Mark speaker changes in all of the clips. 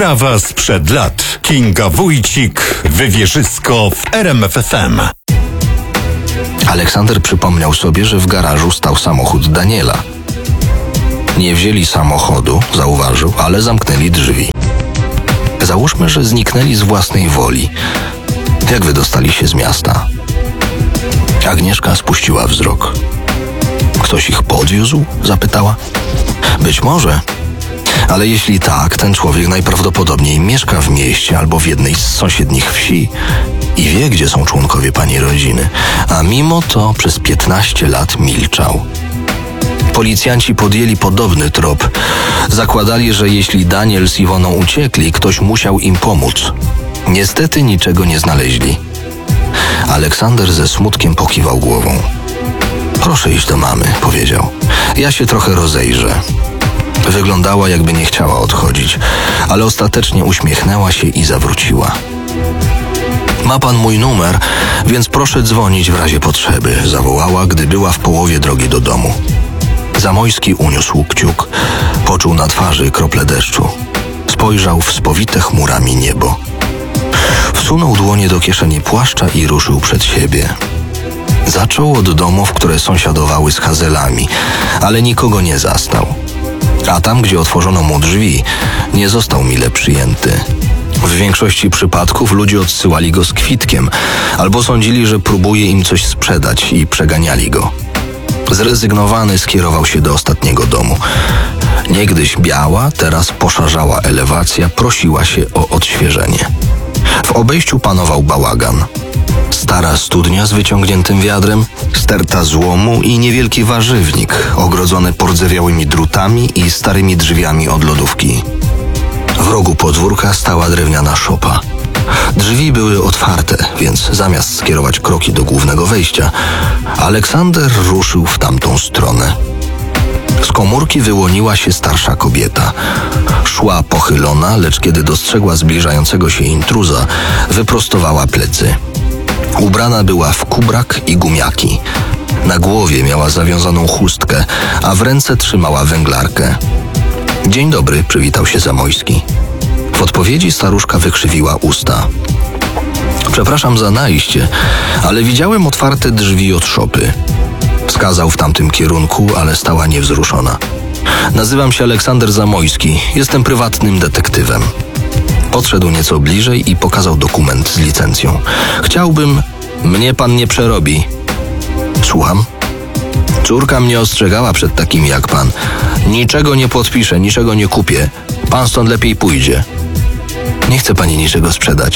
Speaker 1: Sprawa sprzed lat. Kinga Wójcik, Wywierzysko w RMF FM.
Speaker 2: Aleksander przypomniał sobie, że w garażu stał samochód Daniela. Nie wzięli samochodu, zauważył, ale zamknęli drzwi. Załóżmy, że zniknęli z własnej woli. Jak wydostali się z miasta? Agnieszka spuściła wzrok. Ktoś ich podwiózł? Zapytała. Być może. Ale jeśli tak, ten człowiek najprawdopodobniej mieszka w mieście albo w jednej z sąsiednich wsi i wie, gdzie są członkowie pani rodziny, a mimo to przez 15 lat milczał. Policjanci podjęli podobny trop. Zakładali, że jeśli Daniel z Iwoną uciekli, ktoś musiał im pomóc. Niestety niczego nie znaleźli. Aleksander ze smutkiem pokiwał głową. Proszę iść do mamy, powiedział. Ja się trochę rozejrzę. Wyglądała, jakby nie chciała odchodzić, ale ostatecznie uśmiechnęła się i zawróciła. Ma pan mój numer, więc proszę dzwonić w razie potrzeby, zawołała, gdy była w połowie drogi do domu. Zamojski uniósł kciuk, poczuł na twarzy krople deszczu. Spojrzał w spowite chmurami niebo. Wsunął dłonie do kieszeni płaszcza i ruszył przed siebie. Zaczął od domów, które sąsiadowały z Hazelami, ale nikogo nie zastał. A tam, gdzie otworzono mu drzwi, nie został mile przyjęty. W większości przypadków ludzie odsyłali go z kwitkiem albo sądzili, że próbuje im coś sprzedać i przeganiali go. Zrezygnowany skierował się do ostatniego domu. Niegdyś biała, teraz poszarzała elewacja prosiła się o odświeżenie. W obejściu panował bałagan. Stara studnia z wyciągniętym wiadrem, sterta złomu i niewielki warzywnik ogrodzony pordzewiałymi drutami i starymi drzwiami od lodówki. W rogu podwórka stała drewniana szopa. Drzwi były otwarte, więc zamiast skierować kroki do głównego wejścia, Aleksander ruszył w tamtą stronę. Z komórki wyłoniła się starsza kobieta. Szła pochylona, lecz kiedy dostrzegła zbliżającego się intruza, wyprostowała plecy. Ubrana była w kubrak i gumiaki. Na głowie miała zawiązaną chustkę, a w ręce trzymała węglarkę. Dzień dobry, przywitał się Zamojski. W odpowiedzi staruszka wykrzywiła usta. Przepraszam za najście, ale widziałem otwarte drzwi od szopy. Wskazał w tamtym kierunku, ale stała niewzruszona. Nazywam się Aleksander Zamojski, jestem prywatnym detektywem. Podszedł nieco bliżej i pokazał dokument z licencją. Chciałbym... Mnie pan nie przerobi. Słucham? Córka mnie ostrzegała przed takimi jak pan. Niczego nie podpiszę, niczego nie kupię. Pan stąd lepiej pójdzie. Nie chce pani niczego sprzedać.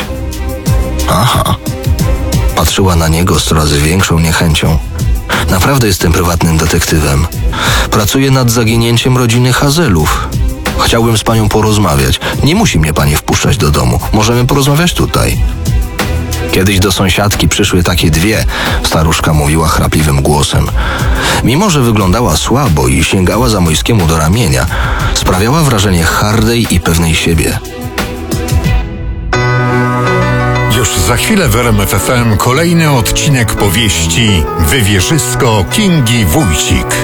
Speaker 2: Aha. Patrzyła na niego z coraz większą niechęcią. Naprawdę jestem prywatnym detektywem. Pracuję nad zaginięciem rodziny Hazelów. Chciałbym z panią porozmawiać. Nie musi mnie pani wpuszczać do domu. Możemy porozmawiać tutaj. Kiedyś do sąsiadki przyszły takie dwie, staruszka mówiła chrapliwym głosem. Mimo że wyglądała słabo i sięgała Zamojskiemu do ramienia, sprawiała wrażenie hardej i pewnej siebie.
Speaker 1: Już za chwilę w RMF FM kolejny odcinek powieści Wywierzysko Kingi Wójcik.